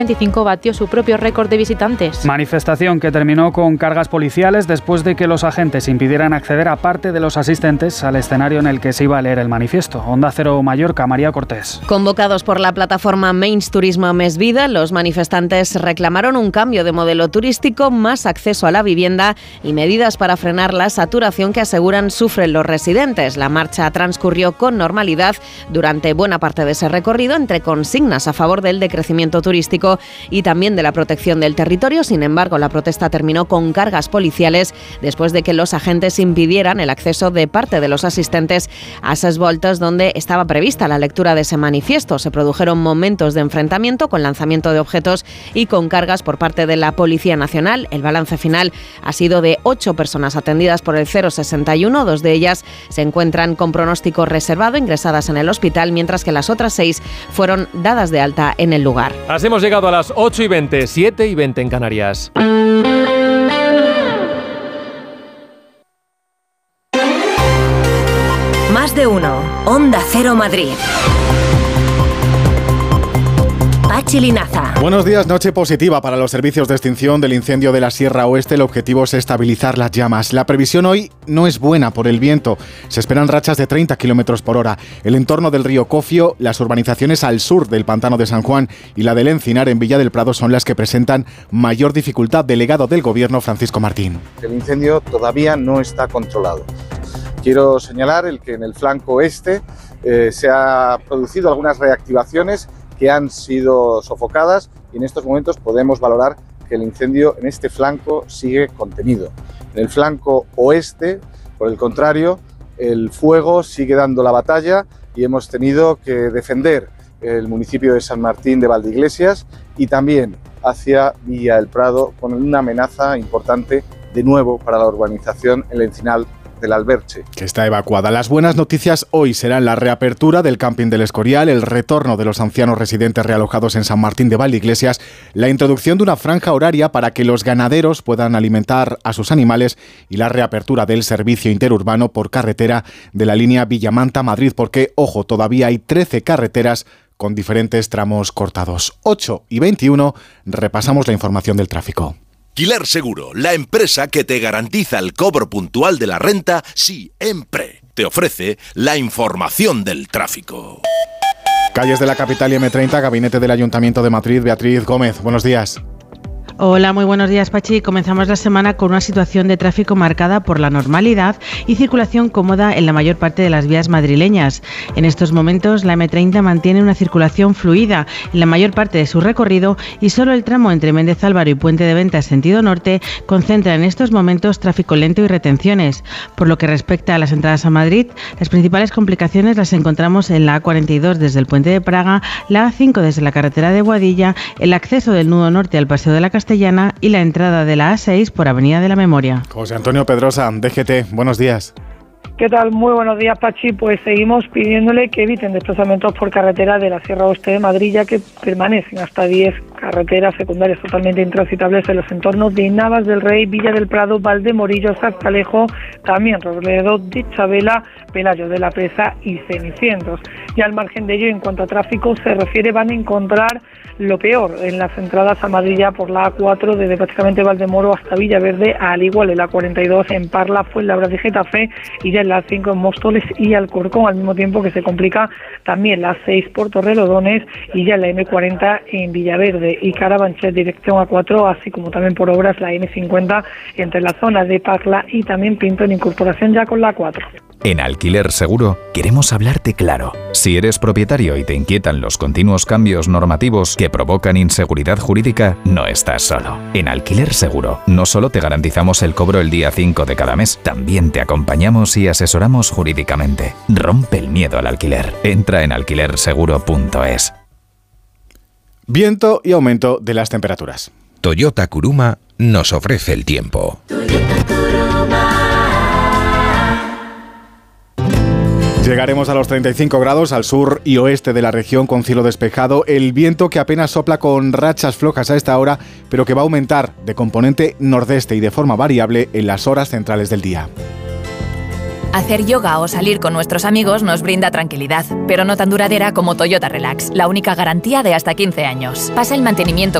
25 batió su propio récord de visitantes. Manifestación que terminó con cargas policiales después de que los agentes impidieran acceder a parte de los asistentes al escenario en el que se iba a leer el manifiesto. Onda Cero Mallorca, María Cortés. Convocados por la plataforma Menys Turismo Més Vida, los manifestantes reclamaron un cambio de modelo turístico, más acceso a la vivienda y medidas para frenar la saturación que aseguran sufren los residentes. La marcha transcurrió con normalidad durante buena parte de ese recorrido, entre consignas a favor del decrecimiento turístico y también de la protección del territorio. Sin embargo, la protesta terminó con cargas policiales después de que los agentes impidieran el acceso de parte de los asistentes a Ses Voltes, donde estaba prevista la lectura de ese manifiesto. Se produjeron momentos de enfrentamiento con lanzamiento de objetos y con cargas por parte de la Policía Nacional. El balance final ha sido de 8 personas atendidas por el 061, 2 de ellas se encuentran con pronóstico reservado, ingresadas en el hospital, mientras que las otras 6 fueron dadas de alta en el lugar. Así hemos llegado a las 8:20, 7:20 en Canarias. Más de uno. Onda Cero Madrid. Pachi Linaza. Buenos días. Noche positiva para los servicios de extinción del incendio de la Sierra Oeste. El objetivo es estabilizar las llamas. La previsión hoy no es buena por el viento. Se esperan rachas de 30 kilómetros por hora. El entorno del río Cofio, las urbanizaciones al sur del pantano de San Juan y la del Encinar en Villa del Prado son las que presentan mayor dificultad. Delegado del Gobierno, Francisco Martín. El incendio todavía no está controlado. Quiero señalar que en el flanco este se ha producido algunas reactivaciones que han sido sofocadas y en estos momentos podemos valorar que el incendio en este flanco sigue contenido. En el flanco oeste, por el contrario, el fuego sigue dando la batalla y hemos tenido que defender el municipio de San Martín de Valdeiglesias y también hacia Villa del Prado, con una amenaza importante de nuevo para la urbanización El Encinal del Alberche, que está evacuada. Las buenas noticias hoy serán la reapertura del camping del Escorial, el retorno de los ancianos residentes realojados en San Martín de Valdeiglesias, la introducción de una franja horaria para que los ganaderos puedan alimentar a sus animales y la reapertura del servicio interurbano por carretera de la línea Villamanta-Madrid, porque, ojo, todavía hay 13 carreteras con diferentes tramos cortados. 8:21, repasamos la información del tráfico. Alquiler Seguro, la empresa que te garantiza el cobro puntual de la renta siempre. Te ofrece la información del tráfico. Calles de la capital y M30, Gabinete del Ayuntamiento de Madrid, Beatriz Gómez. Buenos días. Hola, muy buenos días, Pachi. Comenzamos la semana con una situación de tráfico marcada por la normalidad y circulación cómoda en la mayor parte de las vías madrileñas. En estos momentos, la M30 mantiene una circulación fluida en la mayor parte de su recorrido y solo el tramo entre Méndez Álvaro y Puente de Ventas sentido norte concentra en estos momentos tráfico lento y retenciones. Por lo que respecta a las entradas a Madrid, las principales complicaciones las encontramos en la A42 desde el Puente de Praga, la A5 desde la carretera de Boadilla, el acceso del nudo norte al Paseo de la Castellana y la entrada de la A6 por Avenida de la Memoria. José Antonio Pedrosa, DGT, buenos días. ¿Qué tal? Muy buenos días, Pachi. Pues seguimos pidiéndole que eviten desplazamientos por carretera de la Sierra Oeste de Madrid, ya que permanecen hasta 10 carreteras secundarias totalmente intransitables en los entornos de Navas del Rey, Villa del Prado, Valdemorillo, Sartalejo, también Robledo de Chabela, Pelayo de la Presa y Cenicientos. Y al margen de ello, en cuanto a tráfico se refiere, van a encontrar lo peor en las entradas a Madrid ya por la A4 desde prácticamente Valdemoro hasta Villaverde, al igual en la 42 en Parla, Fuenlabrada y Getafe, y ya en la 5 en Móstoles y Alcorcón, al mismo tiempo que se complica también la 6 por Torrelodones y ya en la M40 en Villaverde y Carabanchel dirección A4, así como también por obras la M50 entre la zona de Parla y también Pinto en incorporación ya con la 4. En Alquiler Seguro queremos hablarte claro. Si eres propietario y te inquietan los continuos cambios normativos que provocan inseguridad jurídica, no estás solo. En Alquiler Seguro no solo te garantizamos el cobro el día 5 de cada mes, también te acompañamos y asesoramos jurídicamente. Rompe el miedo al alquiler. Entra en alquilerseguro.es. Viento y aumento de las temperaturas. Toyota Kuruma nos ofrece el tiempo. Llegaremos a los 35 grados al sur y oeste de la región con cielo despejado. El viento que apenas sopla con rachas flojas a esta hora, pero que va a aumentar de componente nordeste y de forma variable en las horas centrales del día. Hacer yoga o salir con nuestros amigos nos brinda tranquilidad, pero no tan duradera como Toyota Relax, la única garantía de hasta 15 años. Pasa el mantenimiento